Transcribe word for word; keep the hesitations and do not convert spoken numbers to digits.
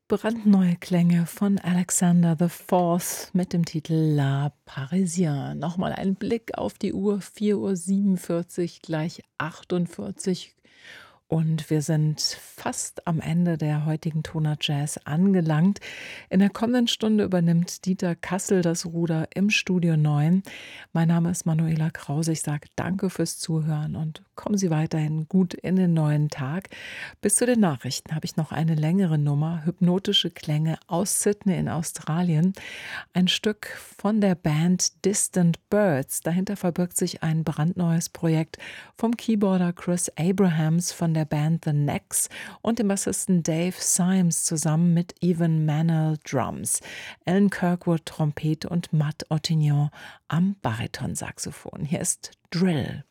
Brandneue Klänge von Alexander the Fourth mit dem Titel La Parisienne. Nochmal ein Blick auf die Uhr, vier Uhr siebenundvierzig, gleich achtundvierzig. Und wir sind fast am Ende der heutigen Toner Jazz angelangt. In der kommenden Stunde übernimmt Dieter Kassel das Ruder im Studio neun. Mein Name ist Manuela Krause. Ich sage danke fürs Zuhören und kommen Sie weiterhin gut in den neuen Tag. Bis zu den Nachrichten habe ich noch eine längere Nummer, hypnotische Klänge aus Sydney in Australien. Ein Stück von der Band Distant Birds. Dahinter verbirgt sich ein brandneues Projekt vom Keyboarder Chris Abrahams von der Band The Necks und dem Bassisten Dave Symes zusammen mit Evan Manel Drums, Alan Kirkwood Trompete und Matt Ottignon am Baritonsaxophon. Hier ist Drill.